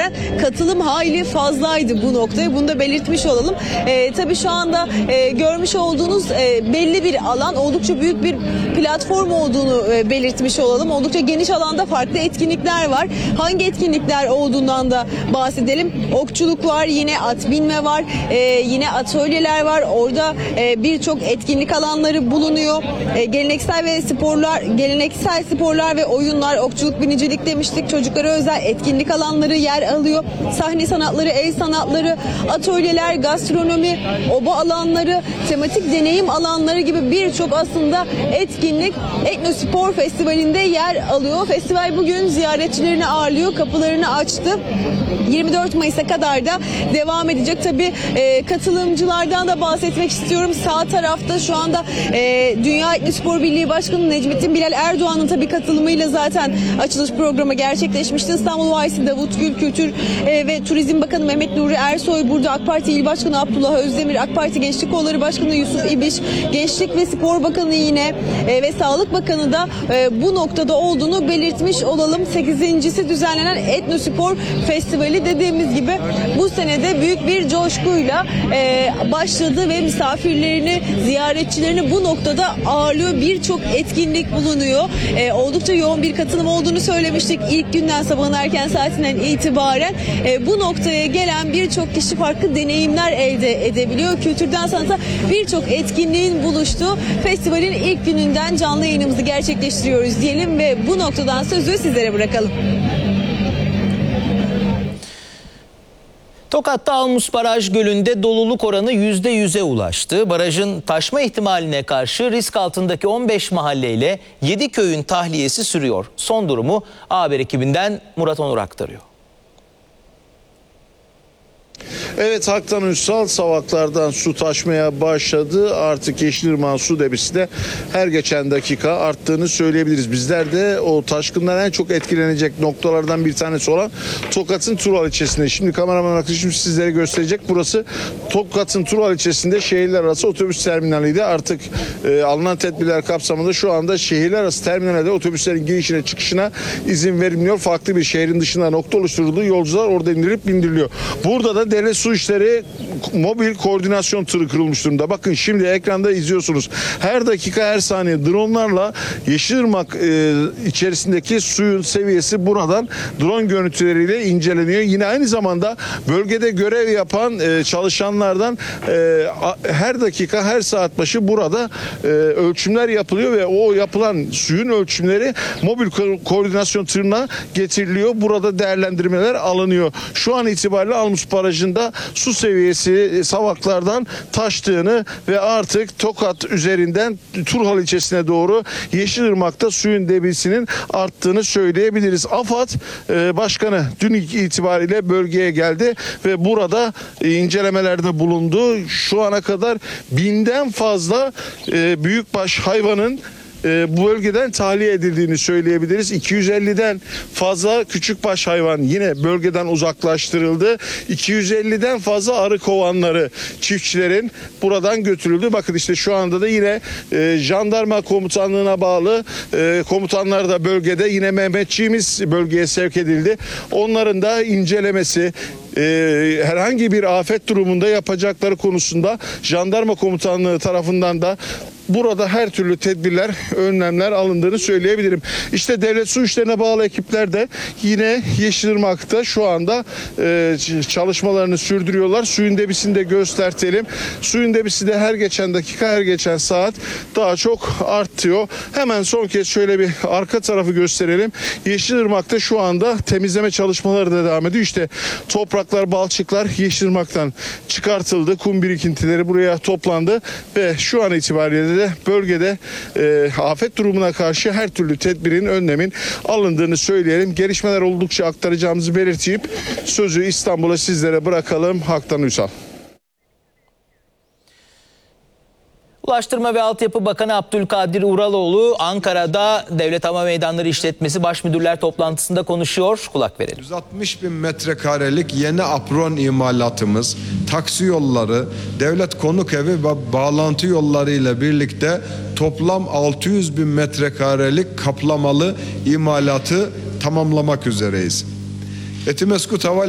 zaten katılım hayli fazlaydı bu noktaya. Bunu da belirtmiş olalım. Tabii şu anda görmüş olduğunuz belli bir alan, oldukça büyük bir platform olduğunu belirtmiş olalım. Oldukça geniş alanda farklı etkinlikler var. Hangi etkinlikler olduğundan da bahsedelim. Okçuluk var, yine at binme var, yine atölyeler var. Orada birçok etkinlik alanları bulunuyor. Geleneksel sporlar ve oyunlar, okçuluk, binicilik demiştik. Çocuklara özel etkinlik alanları yer alıyor. Sahne sanatları, el sanatları, atölyeler, gastronomi, oba alanları, tematik deneyim alanları gibi birçok aslında etkinlik Etnospor Festivali'nde yer alıyor. Festival bugün ziyaretçilerini ağırlıyor, kapılarını açtı. 24 Mayıs'a kadar da devam edecek. Tabii katılımcılardan da bahsetmek istiyorum. Sağ tarafta şu anda Dünya Etnospor Birliği Başkanı Necmettin Bilal Erdoğan'ın tabii katılımıyla zaten açılış programı gerçekleşmişti. İstanbul Valisi Davut Gül, Kültür ve Turizm Bakanı Mehmet Nuri Ersoy burada, AK Parti İl Başkanı Abdullah Özdemir, AK Parti Gençlik Kolları Başkanı Yusuf İbiş, Gençlik ve Spor Bakanı yine ve Sağlık Bakanı da bu noktada olduğunu belirtmiş olalım. 8.'si düzenlenen Etnospor Festivali dediğimiz gibi bu senede büyük bir coşkuyla başladı ve misafirlerini, ziyaretçilerini bu noktada ağırlıyor. Birçok etkinlik bulunuyor. Oldukça yoğun bir katılım olduğunu söylemiştik. İlk günden, sabahın erken saatinden itibaren bu noktaya gelen birçok kişi farklı deneyimler elde edebiliyor. Kültürden sanata birçok etkinliğin buluştuğu festivalin ilk gününden canlı yayınımızı gerçekleştiriyoruz diyelim ve bu noktadan sözü sizlere bırakalım. Tokat'ta Almus Baraj Gölü'nde doluluk oranı %100'e ulaştı. Barajın taşma ihtimaline karşı risk altındaki 15 mahalleyle 7 köyün tahliyesi sürüyor. Son durumu Haber ekibinden Murat Onur aktarıyor. Evet, Haktan Ünsal, Savaklardan su taşmaya başladı. Artık Yeşilırmak'ın su debisi de her geçen dakika arttığını söyleyebiliriz. Bizler de o taşkından en çok etkilenecek noktalardan bir tanesi olan Tokat'ın Tural ilçesinde. Şimdi kameraman arkadaşım sizlere gösterecek. Burası Tokat'ın Tural ilçesinde şehirler arası otobüs terminaliydi. Artık alınan tedbirler kapsamında şu anda şehirler arası terminalde otobüslerin girişine çıkışına izin verilmiyor. Farklı bir şehrin dışında nokta oluşturulduğu, yolcular orada indirilip bindiriliyor. Burada da Devlet Su İşleri mobil koordinasyon tırı kurulmuş durumda. Bakın şimdi ekranda izliyorsunuz. Her dakika, her saniye dronlarla Yeşilırmak içerisindeki suyun seviyesi buradan drone görüntüleriyle inceleniyor. Yine aynı zamanda bölgede görev yapan çalışanlardan her dakika, her saat başı burada ölçümler yapılıyor ve o yapılan suyun ölçümleri mobil koordinasyon tırına getiriliyor. Burada değerlendirmeler alınıyor. Şu an itibariyle Almus Barajı'nda su seviyesi Savaklardan taştığını ve artık Tokat üzerinden Turhal ilçesine doğru Yeşilırmak'ta suyun debisinin arttığını söyleyebiliriz. AFAD Başkanı dün itibariyle bölgeye geldi ve burada incelemelerde bulundu. Şu ana kadar 1000'den fazla büyükbaş hayvanın bu bölgeden tahliye edildiğini söyleyebiliriz. 250'den fazla küçükbaş hayvan yine bölgeden uzaklaştırıldı. 250'den fazla arı kovanları çiftçilerin buradan götürüldü. Bakın işte şu anda da yine jandarma komutanlığına bağlı komutanlar da bölgede, yine Mehmetçiğimiz bölgeye sevk edildi. Onların da incelemesi, herhangi bir afet durumunda yapacakları konusunda jandarma komutanlığı tarafından da burada her türlü tedbirler, önlemler alındığını söyleyebilirim. İşte devlet su işlerine bağlı ekipler de yine Yeşilırmak'ta şu anda çalışmalarını sürdürüyorlar. Suyun debisini de göstertelim. Suyun debisi de her geçen dakika, her geçen saat daha çok artıyor. Hemen son kez şöyle bir arka tarafı gösterelim. Yeşilırmak'ta şu anda temizleme çalışmaları da devam ediyor. İşte topraklar, balçıklar Yeşilırmak'tan çıkartıldı. Kum birikintileri buraya toplandı ve şu an itibariyle de bölgede afet durumuna karşı her türlü tedbirin, önlemin alındığını söyleyelim. Gelişmeler oldukça aktaracağımızı belirtip sözü İstanbul'a sizlere bırakalım. Haktan Ünsal. Ulaştırma ve Altyapı Bakanı Abdülkadir Uraloğlu Ankara'da Devlet Hava Meydanları İşletmesi Baş Müdürler toplantısında konuşuyor. Kulak verelim. 160 bin metrekarelik yeni apron imalatımız, taksi yolları, devlet konuk evi ve bağlantı yolları ile birlikte toplam 600 bin metrekarelik kaplamalı imalatı tamamlamak üzereyiz. Etimeskut Hava